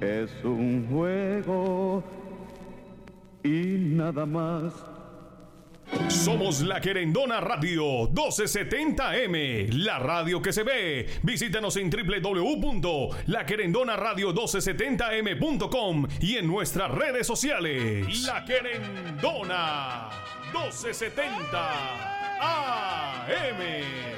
es un juego y nada más. Somos La Querendona Radio 1270M, la radio que se ve. Visítanos en www.laquerendonaradio1270m.com y en nuestras redes sociales. La Querendona 1270 AM.